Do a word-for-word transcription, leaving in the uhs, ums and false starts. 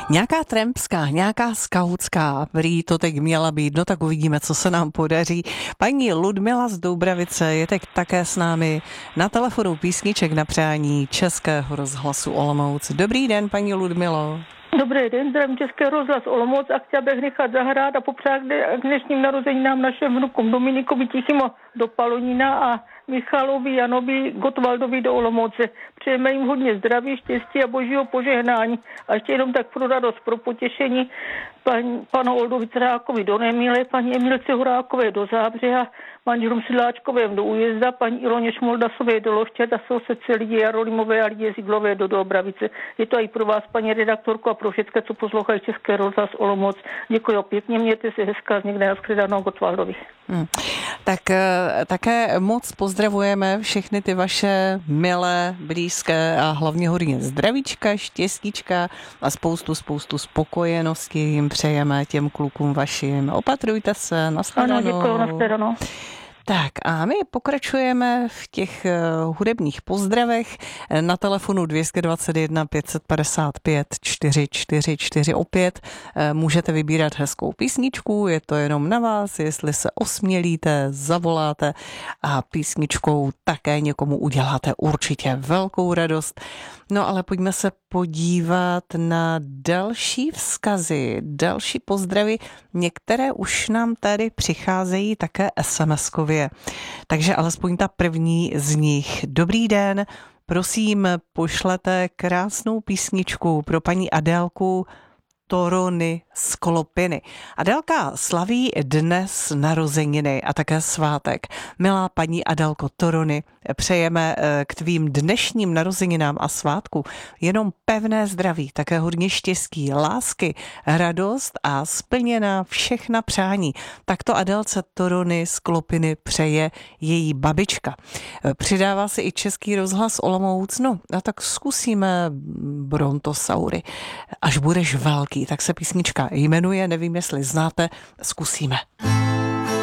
Nějaká trampská, nějaká skautská, prý to teď měla být, no tak uvidíme, co se nám podaří. Paní Ludmila z Doubravice je teď také s námi na telefonu písniček na přání Českého rozhlasu Olomouc. Dobrý den, paní Ludmilo. Dobrý den, zdravím Český rozhlas Olomouc a chtěla bych nechat zahrát a popřát k dnešním narozeninám našem vnukům Dominikovi Tichým do Palonína a Michalovi Janovi Gotwaldovi do Olomouce. Přejeme jim hodně zdraví, štěstí a božího požehnání. A ještě jenom tak pro radost, pro potěšení pan, panu Oldovi Cerákovi do Nemíle, paní Emilce Horákové do Zábřeha, manželům Sedláčkovém do Újezda, paní Iloně Šmoldasové do Loštěd a sousedce Lidie Jarolimové a Lidie Ziglové do Doubravice. Je to i pro vás, paní redaktorko, a pro všechny, co poslouchají Český rozhlas Olomouc. Děkuji pěkně, mějte si hezká, někde nashledanou Gotwaldovi. Hmm. Tak také moc pozdravujeme všechny ty vaše milé, blízké a hlavně hodně zdravíčka, štěstíčka a spoustu, spoustu spokojenosti jim přejeme těm klukům vašim. Opatrujte se, nashledanou. Ano, děkuji, nashledanou. Tak a my pokračujeme v těch hudebních pozdravech na telefonu dvě stě dvacet jedna pět set padesát pět čtyři čtyři čtyři. Opět můžete vybírat hezkou písničku, je to jenom na vás, jestli se osmělíte, zavoláte a písničkou také někomu uděláte určitě velkou radost. No ale pojďme se podívat na další vzkazy, další pozdravy. Některé už nám tady přicházejí také es em eskově. Takže alespoň ta první z nich. Dobrý den, prosím, pošlete krásnou písničku pro paní Adélku Torony z Kolopiny. Adélka slaví dnes narozeniny a také svátek. Milá paní Adélko Torony, přejeme k tvým dnešním narozeninám a svátku jenom pevné zdraví, také hodně štěstí, lásky, radost a splněná všechna přání. Takto Adélce Torony z Kolopiny přeje její babička. Přidává se i Český rozhlas Olomouc, no a tak zkusíme Brontosaury. Až budeš velký, tak se písnička jmenuje, nevím, jestli znáte, zkusíme.